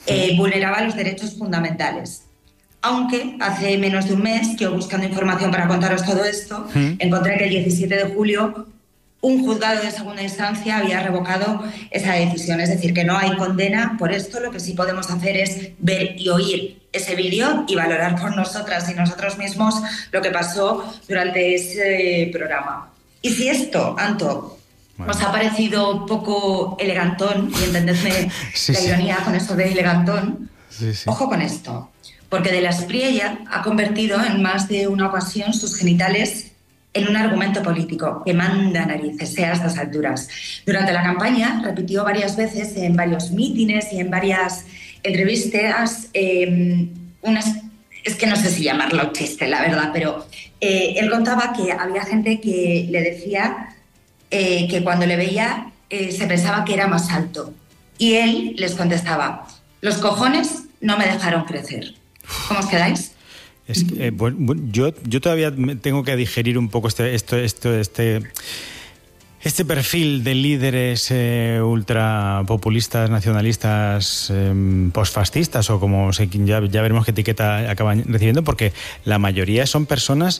vulneraba los derechos fundamentales. Aunque hace menos de un mes, yo buscando información para contaros todo esto, encontré que el 17 de julio un juzgado de segunda instancia había revocado esa decisión. Es decir, que no hay condena por esto. Lo que sí podemos hacer es ver y oír ese vídeo y valorar por nosotras y nosotros mismos lo que pasó durante ese programa. Y si esto, Anto, os ha parecido poco elegantón, y entendedme la ironía con eso de elegantón, ojo con esto, porque De la Espriella ha convertido en más de una ocasión sus genitales en un argumento político que manda narices, a estas alturas. Durante la campaña repitió varias veces en varios mítines y en varias entrevistas es que no sé si llamarlo chiste, la verdad, pero él contaba que había gente que le decía que cuando le veía se pensaba que era más alto. Y él les contestaba: los cojones no me dejaron crecer. ¿Cómo os quedáis? Es que, yo todavía tengo que digerir un poco este perfil de líderes ultrapopulistas, nacionalistas, posfascistas, o como ya veremos qué etiqueta acaban recibiendo, porque la mayoría son personas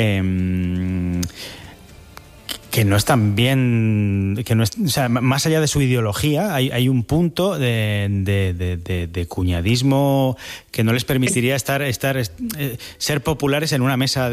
que no están bien, o sea, más allá de su ideología, hay un punto de cuñadismo que no les permitiría ser populares en una mesa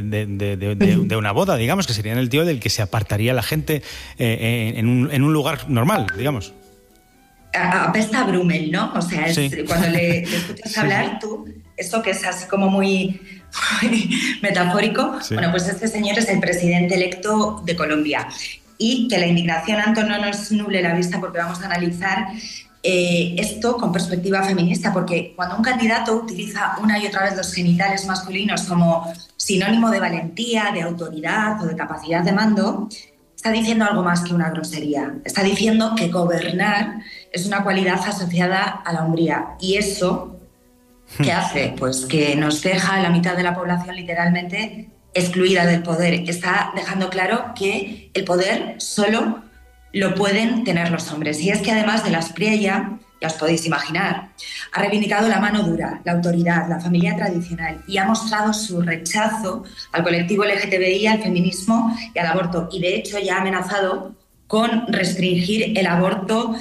de una boda, digamos, que serían el tío del que se apartaría la gente en un lugar normal, digamos. Apesta a Brummel, ¿no? O sea, cuando le escuchas hablar tú, esto que es así como muy metafórico, bueno, pues este señor es el presidente electo de Colombia. Y que la indignación, Anton, no nos nuble la vista, porque vamos a analizar esto con perspectiva feminista, porque cuando un candidato utiliza una y otra vez los genitales masculinos como sinónimo de valentía, de autoridad o de capacidad de mando, está diciendo algo más que una grosería. Está diciendo que gobernar es una cualidad asociada a la hombría. Y eso, ¿qué hace? Pues que nos deja a la mitad de la población literalmente excluida del poder. Está dejando claro que el poder solo lo pueden tener los hombres. Y es que además De la Espriella, ya os podéis imaginar, ha reivindicado la mano dura, la autoridad, la familia tradicional, y ha mostrado su rechazo al colectivo LGTBI, al feminismo y al aborto. Y de hecho ya ha amenazado con restringir el aborto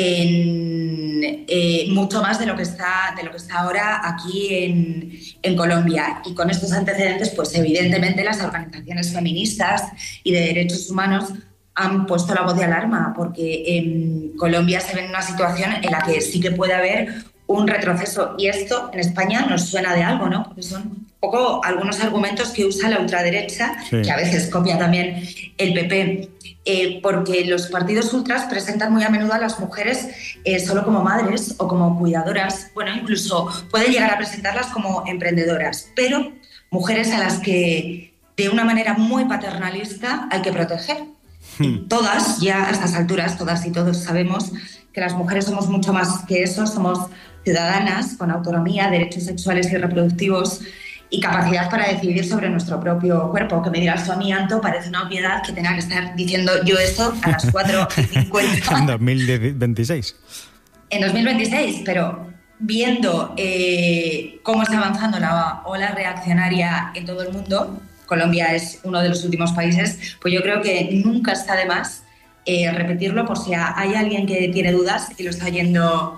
en mucho más de lo que está ahora aquí en Colombia. Y con estos antecedentes, pues evidentemente las organizaciones feministas y de derechos humanos han puesto la voz de alarma, porque en Colombia se ve en una situación en la que sí que puede haber un retroceso. Y esto en España nos suena de algo, ¿no? Porque son un poco algunos argumentos que usa la ultraderecha, que a veces copia también el PP, porque los partidos ultras presentan muy a menudo a las mujeres solo como madres o como cuidadoras. Bueno, incluso pueden llegar a presentarlas como emprendedoras, pero mujeres a las que de una manera muy paternalista hay que proteger. Todas, ya a estas alturas, todas y todos sabemos que las mujeres somos mucho más que eso, somos ciudadanas con autonomía, derechos sexuales y reproductivos y capacidad para decidir sobre nuestro propio cuerpo. Que me dirás tú a mí, Anto, parece una obviedad que tenga que estar diciendo yo eso a las 4:50. En 2026. En 2026, pero viendo cómo está avanzando la ola reaccionaria en todo el mundo, Colombia es uno de los últimos países, pues yo creo que nunca está de más repetirlo por si hay alguien que tiene dudas y lo está yendo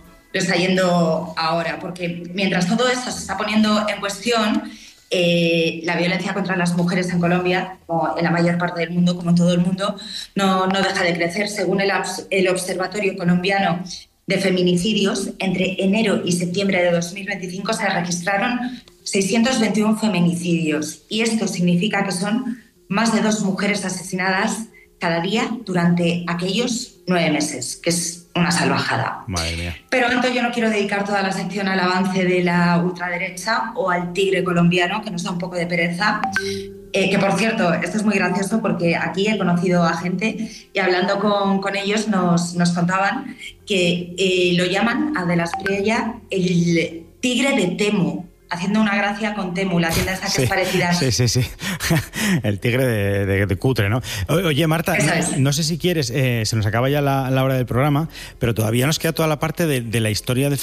ahora, porque mientras todo esto se está poniendo en cuestión, la violencia contra las mujeres en Colombia, como en la mayor parte del mundo, como en todo el mundo, no deja de crecer. Según el Observatorio Colombiano de Feminicidios, entre enero y septiembre de 2025 se registraron 621 feminicidios, y esto significa que son más de 2 mujeres asesinadas cada día durante aquellos 9 meses, que es una salvajada. Madre mía. Pero Anto, yo no quiero dedicar toda la sección al avance de la ultraderecha o al tigre colombiano, que nos da un poco de pereza. Que por cierto, esto es muy gracioso porque aquí he conocido a gente y hablando con ellos nos contaban que lo llaman a De la Espriella el tigre de Temu, haciendo una gracia con Temu, la tienda esa que es parecida. Sí. El tigre de cutre, ¿no? Oye, Marta, no sé si quieres, se nos acaba ya la hora del programa, pero todavía nos queda toda la parte de la historia del